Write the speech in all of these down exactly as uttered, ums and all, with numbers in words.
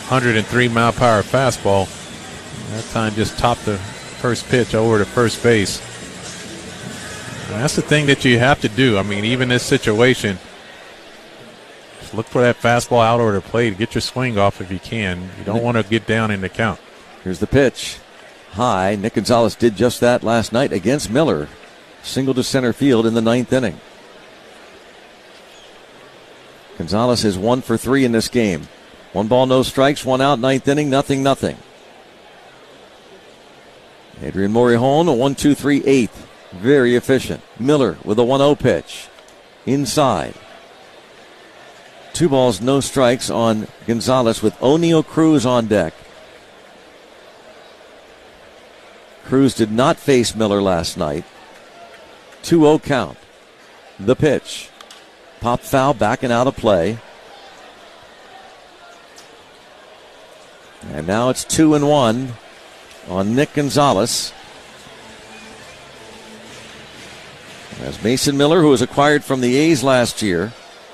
hundred three mile per hour fastball. That time just topped the first pitch over to first base. And that's the thing that you have to do. I mean, even this situation, just look for that fastball out over the plate. Get your swing off if you can. You don't want to get down in the count. Here's the pitch. High. Nick Gonzalez did just that last night against Miller. Single to center field in the ninth inning. Gonzalez is one for three in this game. One ball, no strikes, one out, ninth inning, nothing, nothing. Adrian Morejon, a one two three eighth. Very efficient. Miller with a one oh pitch. Inside. Two balls, no strikes on Gonzalez with O'Neill Cruz on deck. Cruz did not face Miller last night. two oh count. The pitch. Pop foul, back and out of play. And now it's two and one on Nick Gonzalez. As Mason Miller, who was acquired from the A's last year,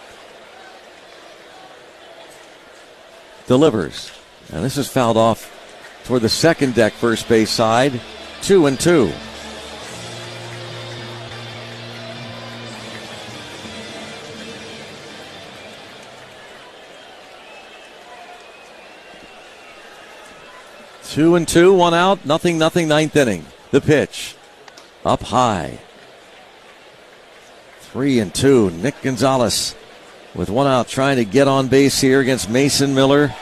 delivers. And this is fouled off toward the second deck first base side. Two and two. Two and two, one out, nothing, nothing, ninth inning. The pitch. Up high. Three and two. Nick Gonzalez with one out trying to get on base here against Mason Miller.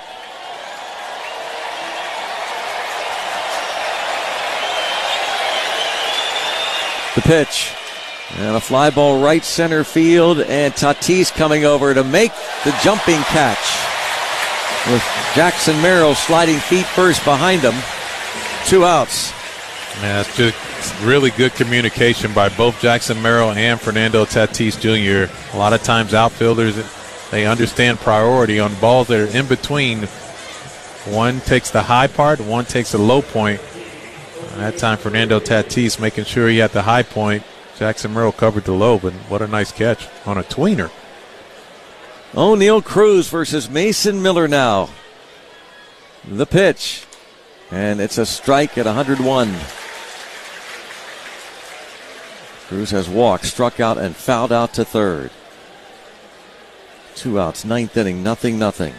The pitch. And a fly ball right center field, and Tatis coming over to make the jumping catch. With Jackson Merrill sliding feet first behind him. Two outs. Yeah, it's just really good communication by both Jackson Merrill and Fernando Tatis Junior A lot of times outfielders, they understand priority on balls that are in between. One takes the high part, one takes the low point. And that time Fernando Tatis making sure he had the high point. Jackson Merrill covered the low, but what a nice catch on a tweener. O'Neill Cruz versus Mason Miller now. The pitch. And it's a strike at one oh one. Cruz has walked, struck out, and fouled out to third. Two outs, ninth inning, nothing, nothing.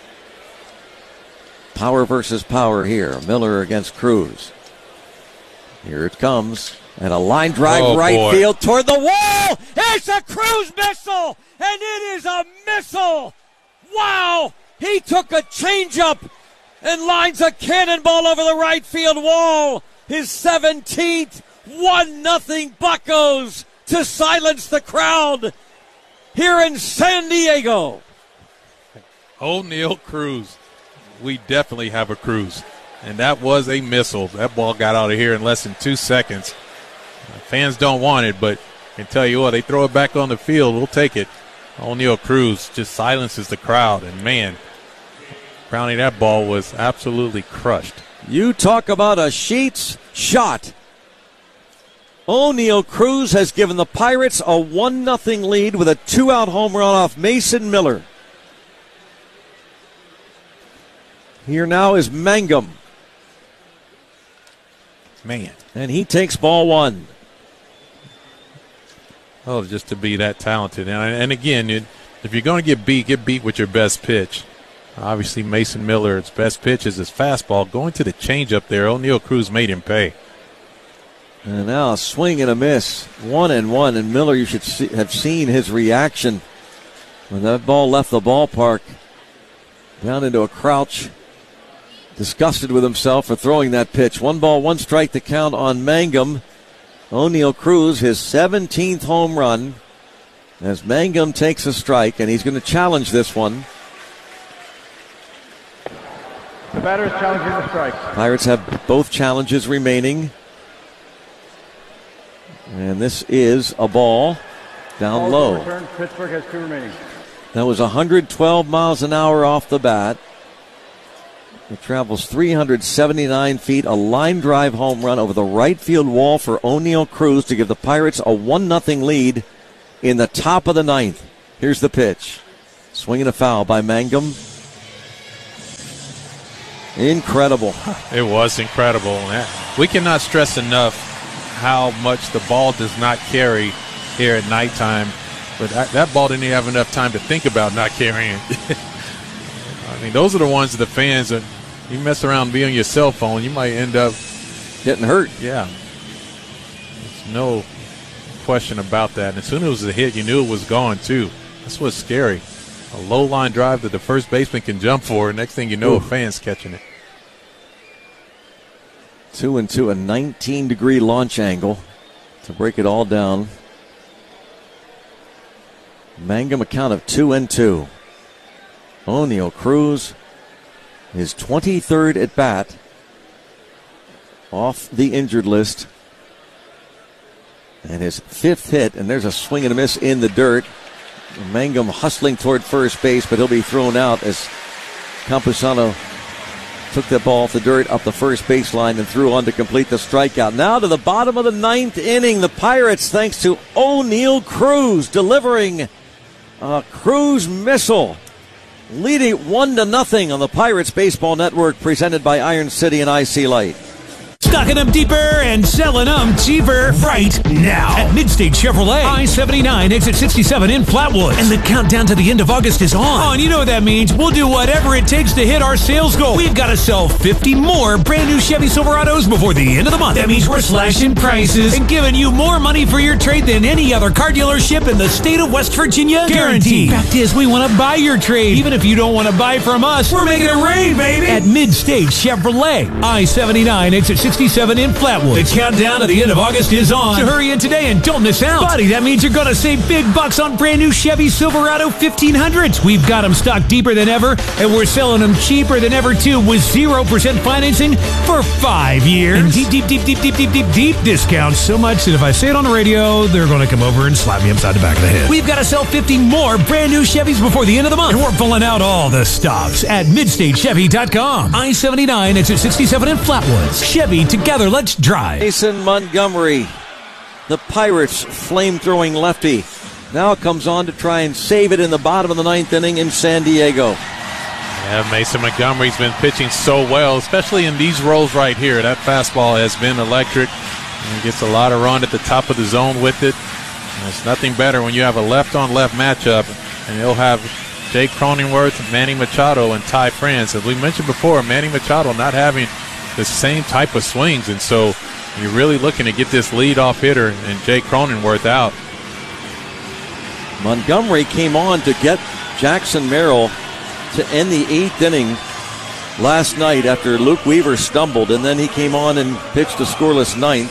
Power versus power here. Miller against Cruz. Here it comes. And a line drive oh, right boy. field toward the wall. It's a Cruz missile, and it is a missile. Wow! He took a changeup and lines a cannonball over the right field wall. His seventeenth, one nothing Buccos to silence the crowd here in San Diego. O'Neill Cruz. We definitely have a Cruz. And that was a missile. That ball got out of here in less than two seconds. Fans don't want it, but I can tell you what, they throw it back on the field, we'll take it. O'Neill Cruz just silences the crowd, and man, Brownie, that ball was absolutely crushed. You talk about a Sheets shot. O'Neill Cruz has given the Pirates a one nothing lead with a two-out home run off Mason Miller. Here now is Mangum. Man. And he takes ball one. Oh, just to be that talented. And, and again, it, if you're going to get beat, get beat with your best pitch. Obviously, Mason Miller's best pitch is his fastball. Going to the changeup there, O'Neill Cruz made him pay. And now a swing and a miss. One and one. And Miller, you should see, have seen his reaction when that ball left the ballpark. Down into a crouch. Disgusted with himself for throwing that pitch. One ball, one strike to count on Mangum. O'Neill Cruz, his seventeenth home run. As Mangum takes a strike, and he's going to challenge this one. The batter is challenging the strike. Pirates have both challenges remaining. And this is a ball down Ball low. Return. Pittsburgh has two remaining. That was one hundred twelve miles an hour off the bat. It travels three hundred seventy-nine feet, a line drive home run over the right field wall for O'Neill Cruz to give the Pirates a one nothing lead in the top of the ninth. Here's the pitch. Swinging a foul by Mangum. Incredible. It was incredible. We cannot stress enough how much the ball does not carry here at nighttime. But that, that ball didn't even have enough time to think about not carrying. I mean, those are the ones that the fans, are, you mess around and be on your cell phone, you might end up getting hurt. Yeah. There's no question about that. And as soon as it was a hit, you knew it was gone, too. That's what's scary. A low line drive that the first baseman can jump for. Next thing you know, Ooh. a fan's catching it. Two and two, a nineteen degree launch angle to break it all down. Mangum a count of two and two. Oneil Cruz, his twenty-third at bat, off the injured list, and his fifth hit. And there's a swing and a miss in the dirt. Mangum hustling toward first base, but he'll be thrown out as Campusano took the ball off the dirt up the first baseline and threw on to complete the strikeout. Now to the bottom of the ninth inning, the Pirates, thanks to Oneil Cruz, delivering a Cruz missile, leading one to nothing on the Pirates Baseball Network, presented by Iron City and I C Light. Stocking them deeper and selling them cheaper right now at Midstate Chevrolet, I seventy-nine, exit sixty-seven in Flatwood. And the countdown to the end of August is on. Oh, and you know what that means. We'll do whatever it takes to hit our sales goal. We've got to sell fifty more brand new Chevy Silverados before the end of the month. That means we're slashing prices and giving you more money for your trade than any other car dealership in the state of West Virginia. Guaranteed. Fact is, we want to buy your trade. Even if you don't want to buy from us, we're making it rain, baby. At Midstate Chevrolet, I seventy-nine, exit sixty-seven in Flatwood. The countdown to the end of August is on. So hurry in today and don't miss out. Buddy, that means you're going to save big bucks on brand new Chevy Silverado fifteen hundreds. We've got them stocked deeper than ever, and we're selling them cheaper than ever, too, with zero percent financing for five years. And deep, deep, deep, deep, deep, deep, deep, deep discounts. So much that if I say it on the radio, they're going to come over and slap me upside the back of the head. We've got to sell fifty more brand new Chevys before the end of the month. And we're pulling out all the stops at midstate chevy dot com. I seventy-nine, exit sixty-seven in Flatwoods. Chevy, together, let's drive. Mason Montgomery, the Pirates' flame-throwing lefty, now comes on to try and save it in the bottom of the ninth inning in San Diego. Yeah, Mason Montgomery's been pitching so well, especially in these roles right here. That fastball has been electric. And he gets a lot of run at the top of the zone with it. And it's nothing better when you have a left-on-left matchup, and he'll have Jake Cronenworth, Manny Machado, and Ty France. As we mentioned before, Manny Machado not having the same type of swings, and so you're really looking to get this leadoff hitter and Jake Cronenworth out. Montgomery came on to get Jackson Merrill to end the eighth inning last night after Luke Weaver stumbled, and then he came on and pitched a scoreless ninth.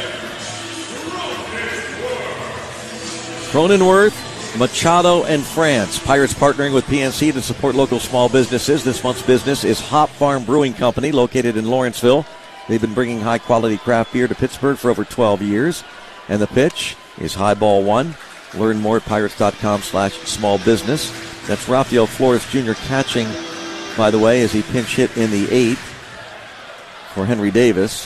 Cronenworth, Machado, and France. Pirates partnering with P N C to support local small businesses. This month's business is Hop Farm Brewing Company, located in Lawrenceville. They've been bringing high-quality craft beer to Pittsburgh for over twelve years. And the pitch is high ball one. Learn more at pirates.com slash small business. That's Rafael Flores Junior catching, by the way, as he pinch hit in the eighth for Henry Davis.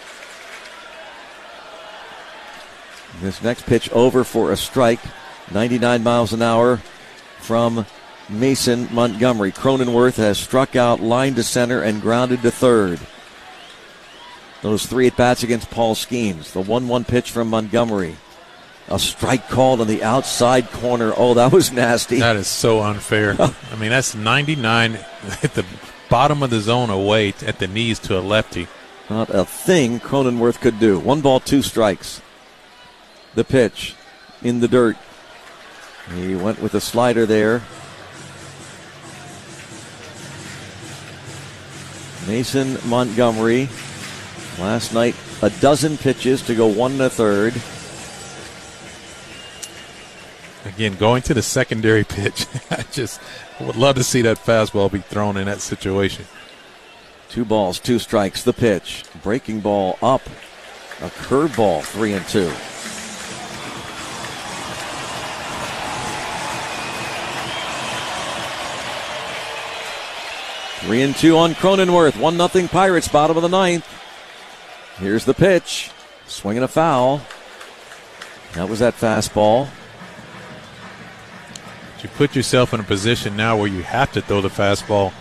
This next pitch over for a strike. ninety-nine miles an hour from Mason Montgomery. Cronenworth has struck out, line to center, and grounded to third. Those three at-bats against Paul Skeens. The one one pitch from Montgomery. A strike called on the outside corner. Oh, that was nasty. That is so unfair. I mean, that's ninety-nine at the bottom of the zone away at the knees to a lefty. Not a thing Cronenworth could do. One ball, two strikes. The pitch in the dirt. He went with a slider there. Mason Montgomery, last night, a dozen pitches to go one and a third. Again, going to the secondary pitch. I just would love to see that fastball be thrown in that situation. Two balls, two strikes. The pitch. Breaking ball up. A curveball, three and two. Three and two on Cronenworth. One nothing Pirates, bottom of the ninth. Here's the pitch. Swinging a foul. That was that fastball. You put yourself in a position now where you have to throw the fastball